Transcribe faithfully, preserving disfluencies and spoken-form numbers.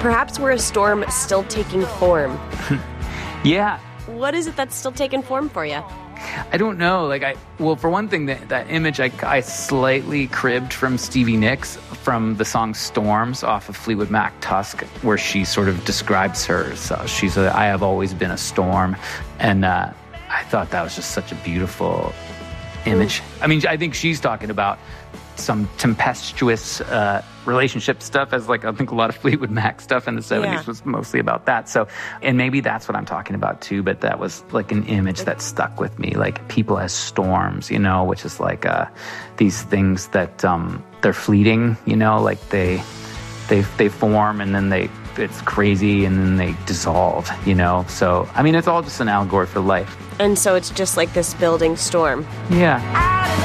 perhaps we're a storm still taking form. Yeah. What is it that's still taking form for you? I don't know. Like I, well, for one thing, that, that image I, I slightly cribbed from Stevie Nicks from the song "Storms" off of Fleetwood Mac "Tusk," where she sort of describes her. So she's a, I have always been a storm, and uh, I thought that was just such a beautiful image. I mean, I think she's talking about some tempestuous uh, relationship stuff, as like I think a lot of Fleetwood Mac stuff in the seventies yeah. was mostly about that. So, and maybe that's what I'm talking about too, but that was like an image that stuck with me, like people as storms, you know, which is like uh, these things that um, they're fleeting, you know, like they, they, they form and then they, it's crazy and then they dissolve, you know? So, I mean, it's all just an allegory for life. And so it's just like this building storm. Yeah.